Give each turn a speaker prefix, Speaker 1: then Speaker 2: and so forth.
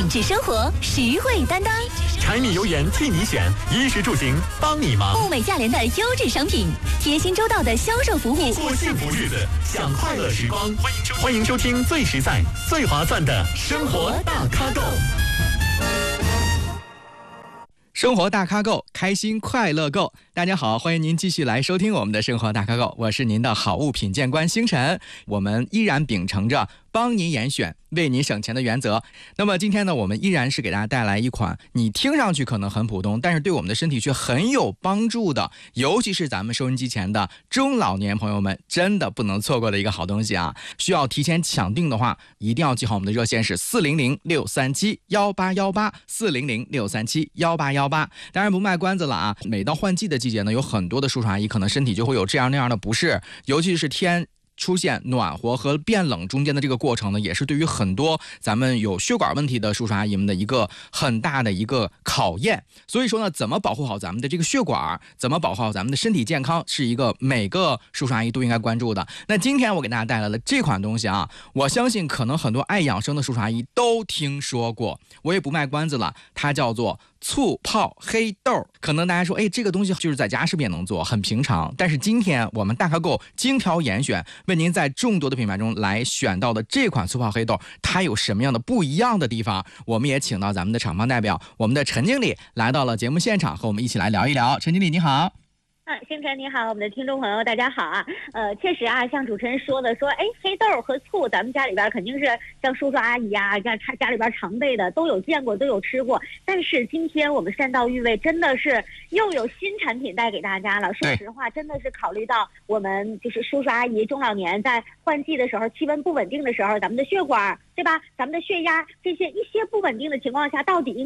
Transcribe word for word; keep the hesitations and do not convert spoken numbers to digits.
Speaker 1: 品质生活，实惠担当。
Speaker 2: 柴米油盐替你选，衣食住行帮你忙。
Speaker 1: 物美价廉的优质商品，贴心周到的销售服务，
Speaker 2: 过幸福日子，享快乐时光。欢迎收欢迎收听最实在、最划算的生活大咖购。
Speaker 3: 生活大咖购，开心快乐购。大家好，欢迎您继续来收听我们的生活大咖购，我是您的好物品鉴官星辰。我们依然秉承着帮您严选，为您省钱的原则。那么今天呢，我们依然是给大家带来一款你听上去可能很普通，但是对我们的身体却很有帮助的，尤其是咱们收音机前的中老年朋友们真的不能错过的一个好东西啊！需要提前抢订的话，一定要记好我们的热线是四零零六三七幺八幺八四零零六三七幺八幺八。当然不卖关子了啊，每到换季的季节呢，有很多的叔叔阿姨可能身体就会有这样那样的不适，尤其是天出现暖和和变冷中间的这个过程呢，也是对于很多咱们有血管问题的叔叔阿姨们的一个很大的一个考验。所以说呢，怎么保护好咱们的这个血管，怎么保护好咱们的身体健康，是一个每个叔叔阿姨都应该关注的。那今天我给大家带来了这款东西啊，我相信可能很多爱养生的叔叔阿姨都听说过，我也不卖关子了，它叫做醋泡黑豆。可能大家说，哎，这个东西就是在家是不是也能做，很平常。但是今天我们大咖购精挑严选，为您在众多的品牌中来选到的这款醋泡黑豆，它有什么样的不一样的地方？我们也请到咱们的厂方代表，我们的陈经理来到了节目现场，和我们一起来聊一聊。陈经理你好。
Speaker 4: 啊，星辰你好，我们的听众朋友大家好啊。呃，确实啊，像主持人说的，说哎，黑豆和醋，咱们家里边肯定是像叔叔阿姨啊，家他家里边常备的都有见过，都有吃过。但是今天我们善道育味真的是又有新产品带给大家了。说实话，真的是考虑到我们就是叔叔阿姨、中老年在换季的时候，气温不稳定的时候，咱们的血管对吧，咱们的血压这些一些不稳定的情况下，到底应